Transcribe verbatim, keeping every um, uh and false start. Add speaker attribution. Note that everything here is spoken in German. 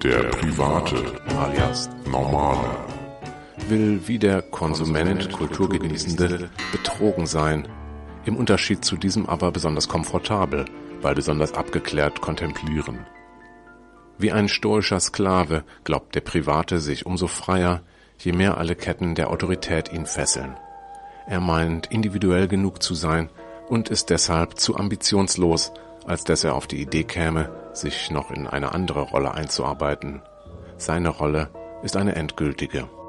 Speaker 1: Der Private,
Speaker 2: alias
Speaker 1: Normale,
Speaker 2: will wie der Konsument, Kulturgenießende, betrogen sein, im Unterschied zu diesem aber besonders komfortabel, weil besonders abgeklärt kontemplieren. Wie ein stoischer Sklave glaubt der Private sich umso freier, je mehr alle Ketten der Autorität ihn fesseln. Er meint, individuell genug zu sein und ist deshalb zu ambitionslos, als dass er auf die Idee käme, sich noch in eine andere Rolle einzuarbeiten. Seine Rolle ist eine endgültige.